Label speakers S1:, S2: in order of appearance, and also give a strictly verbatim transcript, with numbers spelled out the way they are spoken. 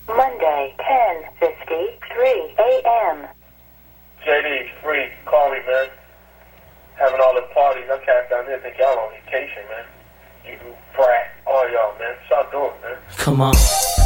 S1: Monday, ten fifty-three a.m.
S2: J D, free. Call me, man. Having all the parties. I cats down there think y'all on vacation, man. You brat. All y'all, man. Stop doing, man.
S3: Come on.